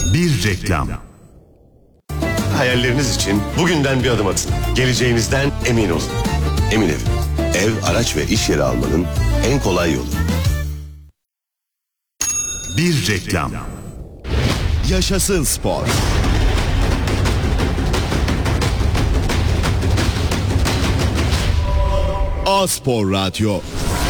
Bir reklam. Hayalleriniz için bugünden bir adım atın. Geleceğinizden emin olun. Emin Ev. Ev, araç ve iş yeri almanın en kolay yolu. Bir reklam. Yaşasın spor. A-Spor Radyo.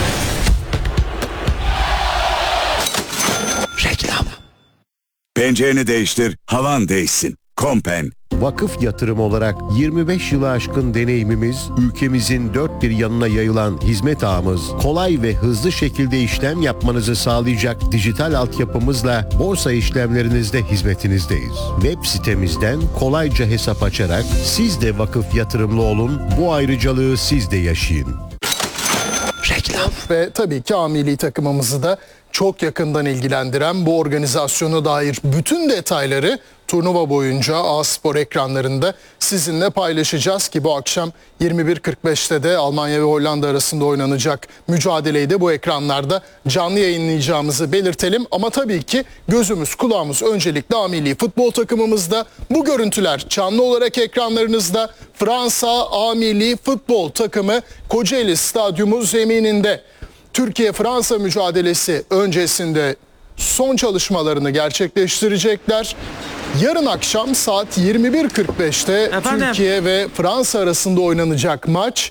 Reklam. Pencereni değiştir, havan değişsin. Kompen. Vakıf yatırım olarak 25 yılı aşkın deneyimimiz, ülkemizin dört bir yanına yayılan hizmet ağımız, kolay ve hızlı şekilde işlem yapmanızı sağlayacak dijital altyapımızla borsa işlemlerinizde hizmetinizdeyiz. Web sitemizden kolayca hesap açarak siz de vakıf yatırımlı olun, bu ayrıcalığı siz de yaşayın. Reklam. Ve tabii ki A milli takımımızı da çok yakından ilgilendiren bu organizasyona dair bütün detayları turnuva boyunca A-Spor ekranlarında sizinle paylaşacağız ki bu akşam 21.45'te de Almanya ve Hollanda arasında oynanacak mücadeleyi de bu ekranlarda canlı yayınlayacağımızı belirtelim. Ama tabii ki gözümüz kulağımız öncelikle A milli futbol takımımızda. Bu görüntüler canlı olarak ekranlarınızda. Fransa A milli futbol takımı Kocaeli Stadyumu zemininde Türkiye-Fransa mücadelesi öncesinde son çalışmalarını gerçekleştirecekler. Yarın akşam saat 21.45'te Türkiye ve Fransa arasında oynanacak maç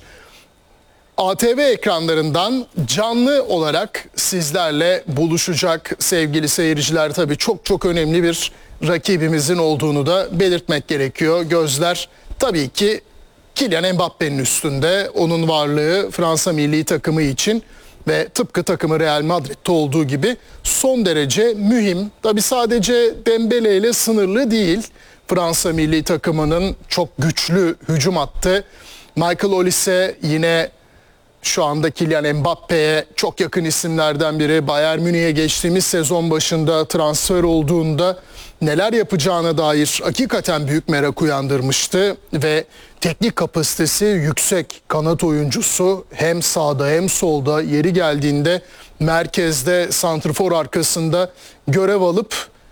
ATV ekranlarından canlı olarak sizlerle buluşacak sevgili seyirciler. Tabii çok önemli bir rakibimizin olduğunu da belirtmek gerekiyor. Gözler tabii ki Kylian Mbappe'nin üstünde, onun varlığı Fransa milli takımı için ve tıpkı takımı Real Madrid'de olduğu gibi son derece mühim. Tabii sadece Dembele ile sınırlı değil. Fransa milli takımının çok güçlü hücum hattı. Michael Olise yine şu anda Kylian Mbappe'ye çok yakın isimlerden biri. Bayern Münih'e geçtiğimiz sezon başında transfer olduğunda neler yapacağına dair hakikaten büyük merak uyandırmıştı ve teknik kapasitesi yüksek kanat oyuncusu, hem sağda hem solda, yeri geldiğinde merkezde, santrfor arkasında görev alıp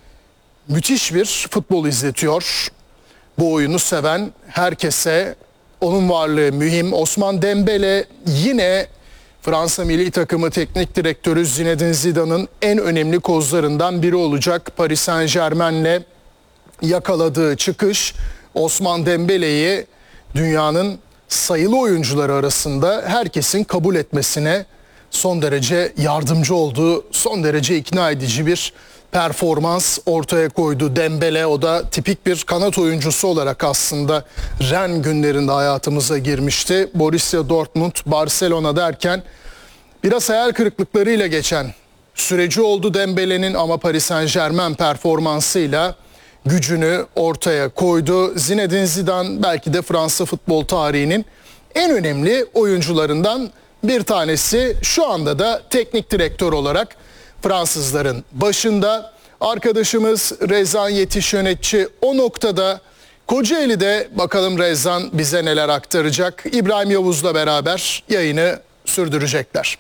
müthiş bir futbol izletiyor. Bu oyunu seven herkese onun varlığı mühim. Ousmane Dembele yine Fransa milli takımı teknik direktörü Zinedine Zidane'ın en önemli kozlarından biri olacak. Paris Saint-Germain'le yakaladığı çıkış Ousmane Dembele'yi dünyanın sayılı oyuncuları arasında herkesin kabul etmesine son derece yardımcı olduğu, son derece ikna edici bir performans ortaya koydu Dembele. O da tipik bir kanat oyuncusu olarak aslında Rennes günlerinde hayatımıza girmişti. Borussia Dortmund, Barcelona derken biraz hayal kırıklıklarıyla geçen süreci oldu Dembele'nin ama Paris Saint-Germain performansıyla gücünü ortaya koydu. Zinedine Zidane belki de Fransa futbol tarihinin en önemli oyuncularından bir tanesi. Şu anda da teknik direktör olarak Fransızların başında. Arkadaşımız Rezan Yetiş Yönetçi o noktada Kocaeli'de, bakalım Rezan bize neler aktaracak. İbrahim Yavuz'la beraber yayını sürdürecekler.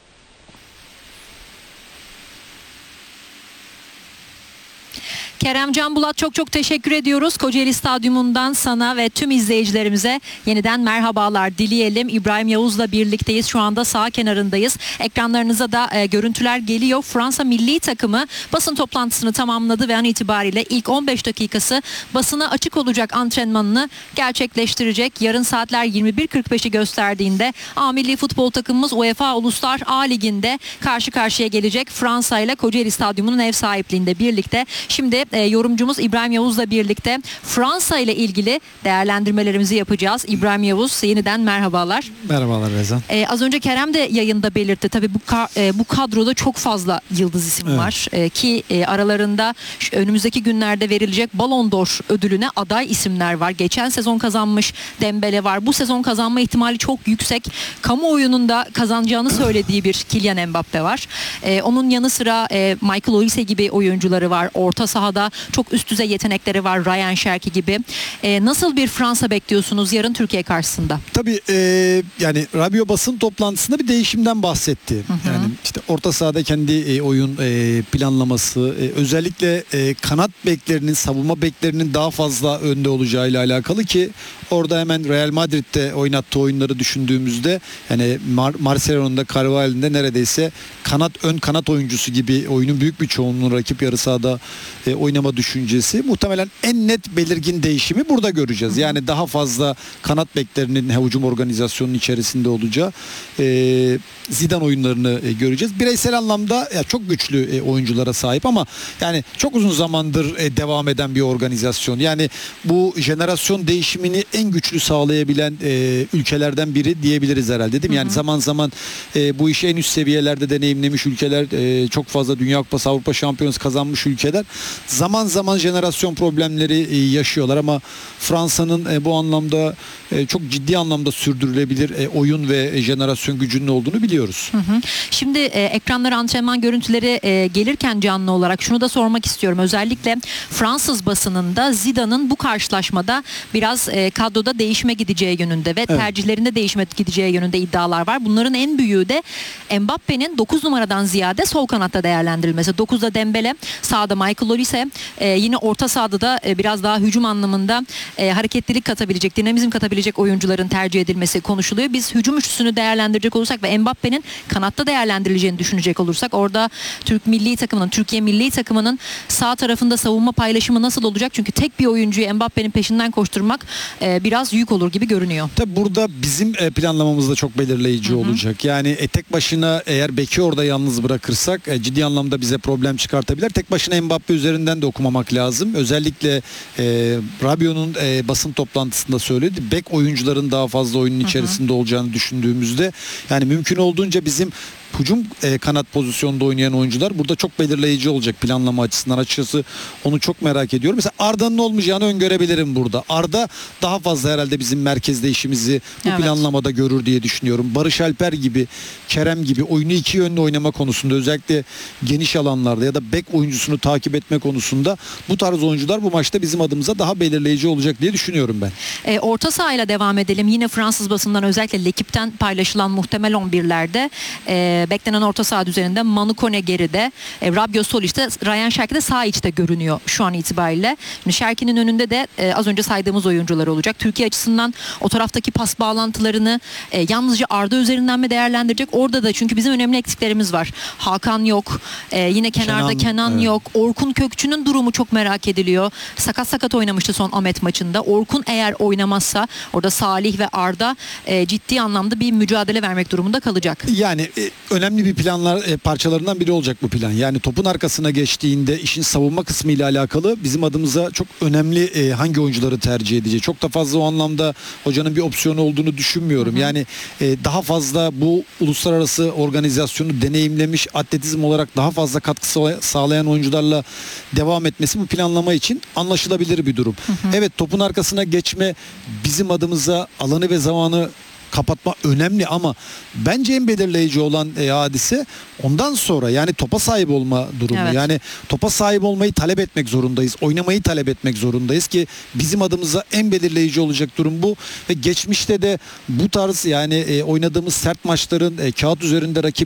Kerem Can Bulat, çok teşekkür ediyoruz. Kocaeli Stadyumundan sana ve tüm izleyicilerimize yeniden merhabalar dileyelim. İbrahim Yavuz'la birlikteyiz. Şu anda sağ kenarındayız. Ekranlarınıza da görüntüler geliyor. Fransa milli takımı basın toplantısını tamamladı ve an itibariyle ilk 15 dakikası basına açık olacak antrenmanını gerçekleştirecek. Yarın saatler 21.45'i gösterdiğinde A milli futbol takımımız UEFA Uluslar A Ligi'nde karşı karşıya gelecek. Fransa ile Kocaeli Stadyumu'nun ev sahipliğinde birlikte. Şimdi yorumcumuz İbrahim Yavuz'la birlikte Fransa ile ilgili değerlendirmelerimizi yapacağız. İbrahim Yavuz, yeniden merhabalar. Merhabalar Rezan. Az önce Kerem de yayında belirtti. Tabii bu kadroda çok fazla yıldız isim var. Ki aralarında önümüzdeki günlerde verilecek Ballon d'Or ödülüne aday isimler var. Geçen sezon kazanmış Dembele var. Bu sezon kazanma ihtimali çok yüksek. Kamuoyunun da kazanacağını söylediği bir Kylian Mbappe var. Onun yanı sıra Michael Olise gibi oyuncuları var. Orta sahada Fransa'da çok üst düzey yetenekleri var, Ryan Cherki gibi. Nasıl bir Fransa bekliyorsunuz yarın Türkiye karşısında? Tabii yani Rabiot basın toplantısında bir değişimden bahsetti. Yani işte orta sahada kendi oyun planlaması, özellikle kanat beklerinin, savunma beklerinin daha fazla önde olacağıyla alakalı ki orada hemen Real Madrid'de oynattığı oyunları düşündüğümüzde yani Barcelona'da, Carvalho'da neredeyse ön kanat oyuncusu gibi oyunun büyük bir çoğunluğunu rakip yarı sahada oynama düşüncesi. Muhtemelen en net belirgin değişimi burada göreceğiz. Yani daha fazla kanat beklerinin hücum organizasyonunun içerisinde olacağı Zidane oyunlarını göreceğiz. Bireysel anlamda çok güçlü oyunculara sahip ama yani çok uzun zamandır devam eden bir organizasyon. Yani bu jenerasyon değişimini en güçlü sağlayabilen ülkelerden biri diyebiliriz herhalde, değil mi? Yani zaman zaman bu işi en üst seviyelerde deneyimlemiş ülkeler, çok fazla Dünya Kupası, Avrupa Şampiyonası kazanmış ülkeler zaman zaman jenerasyon problemleri yaşıyorlar ama Fransa'nın bu anlamda çok ciddi anlamda sürdürülebilir oyun ve jenerasyon gücünün olduğunu biliyoruz. Şimdi ekranlara antrenman görüntüleri gelirken canlı olarak şunu da sormak istiyorum. Özellikle Fransız basınında Zidane'ın bu karşılaşmada biraz kadroda değişime gideceği yönünde ve tercihlerinde değişime gideceği yönünde iddialar var. Bunların en büyüğü de Mbappe'nin 9 numaradan ziyade sol kanatta değerlendirilmesi. 9'da Dembele, sağda Michael Olise, yine orta sahada da biraz daha hücum anlamında hareketlilik katabilecek, dinamizm katabilecek oyuncuların tercih edilmesi konuşuluyor. Biz hücum üçlüsünü değerlendirecek olursak ve Mbappe'nin kanatta değerlendirileceğini düşünecek olursak orada Türkiye milli takımının sağ tarafında savunma paylaşımı nasıl olacak? Çünkü tek bir oyuncuyu Mbappe'nin peşinden koşturmak biraz yük olur gibi görünüyor. Tabii burada bizim planlamamız da çok belirleyici olacak. Yani tek başına eğer beki orada yalnız bırakırsak ciddi anlamda bize problem çıkartabilir. Tek başına Mbappe üzerinden de okumamak lazım. Özellikle Rabiot'un basın toplantısında söyledi. Bek oyuncuların daha fazla oyunun içerisinde olacağını düşündüğümüzde yani mümkün olduğunca bizim hücum kanat pozisyonda oynayan oyuncular burada çok belirleyici olacak planlama açısından. Açıkçası onu çok merak ediyorum. Mesela Arda'nın olmayacağını öngörebilirim burada. Arda daha fazla herhalde bizim merkezde işimizi bu planlamada görür diye düşünüyorum. Barış Alper gibi, Kerem gibi oyunu iki yönlü oynama konusunda, özellikle geniş alanlarda ya da bek oyuncusunu takip etme konusunda bu tarz oyuncular bu maçta bizim adımıza daha belirleyici olacak diye düşünüyorum ben. Orta sahayla devam edelim. Yine Fransız basından özellikle L'Equipe'ten paylaşılan muhtemel 11'lerde beklenen orta saha üzerinde Manu Kone geride, Rabiot sol içte, Ryan Cherki de sağ içte görünüyor şu an itibariyle. Şimdi Cherki'nin önünde de az önce saydığımız oyuncular olacak. Türkiye açısından o taraftaki pas bağlantılarını yalnızca Arda üzerinden mi değerlendirecek? Orada da çünkü bizim önemli eksiklerimiz var. Hakan yok. Yine kenarda Kenan yok. Orkun Kökçü'nün durumu çok merak ediliyor. Sakat oynamıştı son Ahmet maçında. Orkun eğer oynamazsa orada Salih ve Arda ciddi anlamda bir mücadele vermek durumunda kalacak. Yani önemli bir parçalarından biri olacak bu plan. Yani topun arkasına geçtiğinde işin savunma kısmı ile alakalı bizim adımıza çok önemli hangi oyuncuları tercih edeceği. Çok da fazla o anlamda hocanın bir opsiyonu olduğunu düşünmüyorum. Yani daha fazla bu uluslararası organizasyonu deneyimlemiş, atletizm olarak daha fazla katkı sağlayan oyuncularla devam etmesi bu planlama için anlaşılabilir bir durum. Evet, topun arkasına geçme bizim adımıza alanı ve zamanı kapatma önemli ama bence en belirleyici olan hadise ondan sonra yani topa sahip olma durumu. Evet. Yani topa sahip olmayı talep etmek zorundayız. Oynamayı talep etmek zorundayız ki bizim adımıza en belirleyici olacak durum bu. Ve geçmişte de bu tarz yani oynadığımız sert maçların kağıt üzerinde rakip